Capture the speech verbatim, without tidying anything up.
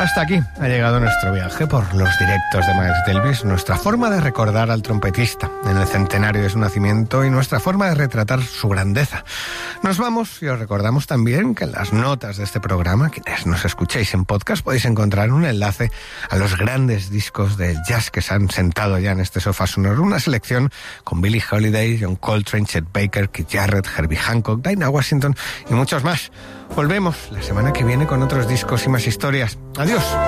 Hasta aquí ha llegado nuestro viaje por los directos de Miles Davis, nuestra forma de recordar al trompetista en el centenario de su nacimiento y nuestra forma de retratar su grandeza. Nos vamos y os recordamos también que en las notas de este programa, quienes nos escuchéis en podcast, podéis encontrar un enlace a los grandes discos de jazz que se han sentado ya en este sofá sonoro, una selección con Billie Holiday, John Coltrane, Chet Baker, Keith Jarrett, Herbie Hancock, Dinah Washington y muchos más. Volvemos la semana que viene con otros discos y más historias. Adiós.